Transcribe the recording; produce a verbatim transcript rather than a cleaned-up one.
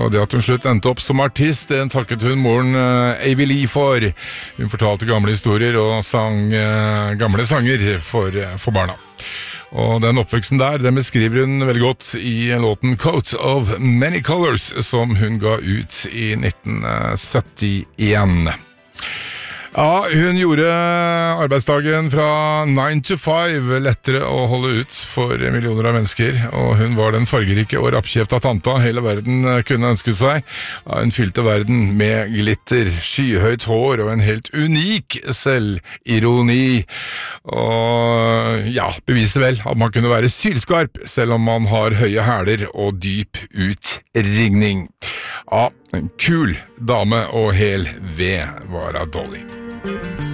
og det at hun slutt endte opp som artist, det takket hun moren Avi Lee for. Hun fortalte gamle historier og sang gamle sanger for, for barna. Og den oppveksten der, den beskriver hun veldig godt i låten Coat of Many Colors, som hun ga ut i nitten syttien. Ja, hun gjorde arbeidsdagen fra nine to five lettere å holde ut for millioner av mennesker, og hun var den fargerike og rappkjefta tanta hele verden kunne ønske seg. Ja, hun fylte verden med glitter, skyhøyt hår og en helt unik selvironi. Og ja, beviste vel at man kunne være sylskarp selv om man har høye hæler og dyp utringning. Ja, en kul dame og hel ved var av Dolly.